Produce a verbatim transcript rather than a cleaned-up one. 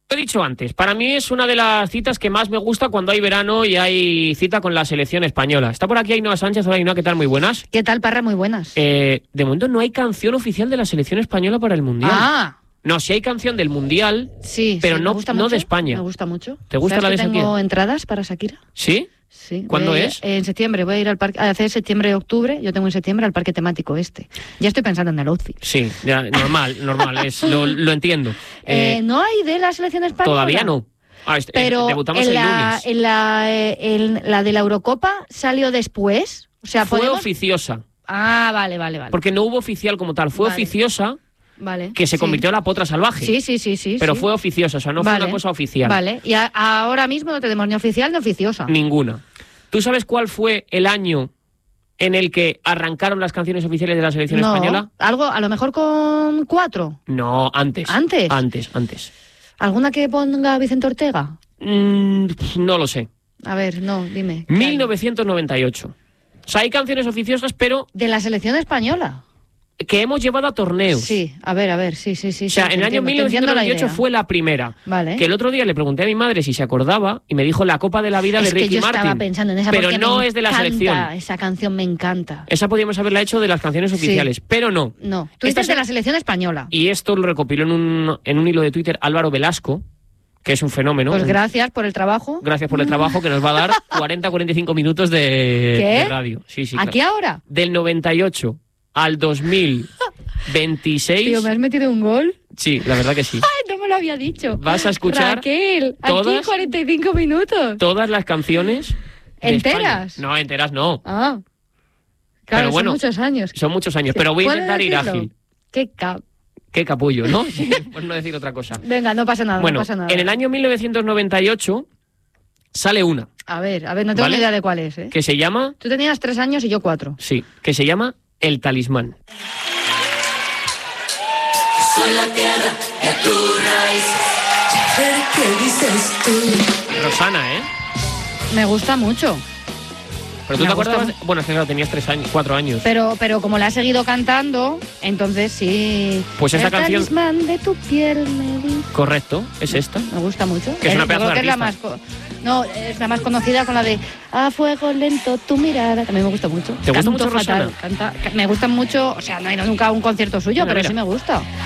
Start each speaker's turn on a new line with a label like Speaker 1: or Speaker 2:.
Speaker 1: Lo he dicho antes, para mí es una de las citas que más me gusta cuando hay verano y hay cita con la selección española. Está por aquí Ainhoa Sánchez. Hola Ainhoa, ¿qué tal? Muy buenas.
Speaker 2: ¿Qué tal, Parra? Muy buenas.
Speaker 1: Eh, de momento no hay canción oficial de la selección española para el Mundial.
Speaker 2: Ah.
Speaker 1: No, sí hay canción del Mundial,
Speaker 2: sí,
Speaker 1: pero
Speaker 2: sí,
Speaker 1: no,
Speaker 2: me gusta
Speaker 1: no
Speaker 2: mucho,
Speaker 1: de España.
Speaker 2: Me gusta mucho.
Speaker 1: ¿Te gusta
Speaker 2: ¿Sabes
Speaker 1: la de
Speaker 2: que
Speaker 1: Shakira?
Speaker 2: Tengo entradas para Shakira.
Speaker 1: ¿Sí?
Speaker 2: Sí.
Speaker 1: ¿Cuándo
Speaker 2: voy,
Speaker 1: es?
Speaker 2: En septiembre. Voy a ir al parque, a hacer septiembre-octubre. Yo tengo en septiembre al parque temático este. Ya estoy pensando en el outfit.
Speaker 1: Sí, ya, normal, normal, es, lo, lo entiendo.
Speaker 2: Eh,
Speaker 1: Eh,
Speaker 2: ¿No hay de la selección española?
Speaker 1: todavía no. Ah, este,
Speaker 2: Pero
Speaker 1: eh, debutamos
Speaker 2: en
Speaker 1: el
Speaker 2: la,
Speaker 1: lunes.
Speaker 2: en la, eh, en la de la Eurocopa salió después. O sea,
Speaker 1: Fue
Speaker 2: ¿podemos?
Speaker 1: oficiosa,
Speaker 2: Ah, vale, vale, vale.
Speaker 1: porque no hubo oficial como tal. Fue
Speaker 2: Vale.
Speaker 1: oficiosa,
Speaker 2: Vale.
Speaker 1: que se
Speaker 2: sí.
Speaker 1: convirtió en la potra salvaje.
Speaker 2: Sí, sí, sí, sí.
Speaker 1: Pero
Speaker 2: sí.
Speaker 1: fue oficiosa, o sea, no
Speaker 2: Vale.
Speaker 1: fue una cosa oficial.
Speaker 2: Vale. Y a, ahora mismo no tenemos ni oficial ni oficiosa.
Speaker 1: Ninguna. ¿Tú sabes cuál fue el año en el que arrancaron las canciones oficiales de la selección
Speaker 2: no,
Speaker 1: española?
Speaker 2: algo, a lo mejor con cuatro.
Speaker 1: No, antes.
Speaker 2: ¿Antes?
Speaker 1: Antes, antes.
Speaker 2: ¿Alguna que ponga Vicente Ortega?
Speaker 1: Mm, no lo sé.
Speaker 2: A ver, no, dime.
Speaker 1: mil novecientos noventa y ocho. O sea, hay canciones oficiosas, pero
Speaker 2: De la selección española.
Speaker 1: que hemos llevado a torneos.
Speaker 2: Sí, a ver, a ver, sí, sí, sí.
Speaker 1: O sea,
Speaker 2: sí,
Speaker 1: en el
Speaker 2: te
Speaker 1: año
Speaker 2: entiendo,
Speaker 1: mil
Speaker 2: te entiendo
Speaker 1: novecientos
Speaker 2: la
Speaker 1: noventa y ocho
Speaker 2: idea.
Speaker 1: fue la primera.
Speaker 2: Vale.
Speaker 1: Que el otro día le pregunté a mi madre si se acordaba y me dijo la Copa de la Vida
Speaker 2: Es
Speaker 1: de
Speaker 2: que
Speaker 1: Ricky
Speaker 2: yo
Speaker 1: Martin.
Speaker 2: estaba pensando en esa
Speaker 1: pero
Speaker 2: porque
Speaker 1: no
Speaker 2: me
Speaker 1: es de la
Speaker 2: encanta,
Speaker 1: selección.
Speaker 2: Esa canción me encanta.
Speaker 1: Esa podríamos haberla hecho de las canciones
Speaker 2: Sí.
Speaker 1: oficiales, pero no.
Speaker 2: No, tú
Speaker 1: Esta
Speaker 2: dices de
Speaker 1: es-
Speaker 2: la selección española.
Speaker 1: Y esto lo recopiló en un, en un hilo de Twitter Álvaro Velasco, que es un fenómeno.
Speaker 2: Pues
Speaker 1: Un-
Speaker 2: gracias por el trabajo.
Speaker 1: Gracias por el trabajo que nos va a dar cuarenta a cuarenta y cinco minutos de,
Speaker 2: ¿Qué?
Speaker 1: de radio. Sí, sí,
Speaker 2: ¿Aquí
Speaker 1: claro.
Speaker 2: ahora?
Speaker 1: Del noventa y ocho al dos mil veintiséis.
Speaker 2: Tío, ¿me has metido un gol?
Speaker 1: Sí, la verdad que sí.
Speaker 2: ¡Ay, no me lo había dicho!
Speaker 1: Vas a escuchar
Speaker 2: Raquel, aquí
Speaker 1: todas-
Speaker 2: cuarenta y cinco minutos.
Speaker 1: Todas las canciones. de
Speaker 2: ¿Enteras?
Speaker 1: España. No, enteras no.
Speaker 2: Ah, claro,
Speaker 1: Pero bueno,
Speaker 2: son muchos años.
Speaker 1: Son muchos años, pero voy a
Speaker 2: ¿Puedo
Speaker 1: intentar ir
Speaker 2: decirlo?
Speaker 1: ágil.
Speaker 2: Qué cap.
Speaker 1: Qué capullo, ¿no? Sí, por no decir otra cosa.
Speaker 2: Venga, no pasa nada,
Speaker 1: Bueno,
Speaker 2: no pasa nada.
Speaker 1: en el año mil novecientos noventa y ocho sale una
Speaker 2: A ver, a ver, no tengo
Speaker 1: ¿Vale?
Speaker 2: ni idea de cuál es, ¿eh?
Speaker 1: que se llama,
Speaker 2: Tú tenías tres años y yo cuatro.
Speaker 1: sí, que se llama El Talismán.
Speaker 3: Soy la tierra de tu raíz. ¿Qué dices tú?
Speaker 1: Rosana, ¿eh?
Speaker 2: Me gusta mucho.
Speaker 1: Pero tú
Speaker 2: Me
Speaker 1: te
Speaker 2: gusta
Speaker 1: acuerdas, bueno, es que claro, tenías tres años, cuatro años.
Speaker 2: Pero, pero como la he seguido cantando, entonces sí.
Speaker 1: Pues esa
Speaker 2: El
Speaker 1: canción-
Speaker 2: talismán de tu piel me di.
Speaker 1: Correcto, es esta.
Speaker 2: Me gusta mucho.
Speaker 1: Que es una
Speaker 2: yo
Speaker 1: pedazo
Speaker 2: creo
Speaker 1: de
Speaker 2: que es la más
Speaker 1: artista.
Speaker 2: co- No, es la más conocida con la de A fuego lento tu mirada. También me gusta mucho.
Speaker 1: ¿Te gusta
Speaker 2: Canto
Speaker 1: mucho
Speaker 2: fatal.
Speaker 1: Rosana?
Speaker 2: Canta, ca- me gusta mucho, o sea, no he ido nunca a un concierto suyo,
Speaker 1: Mira,
Speaker 2: pero
Speaker 1: mira.
Speaker 2: sí me gusta.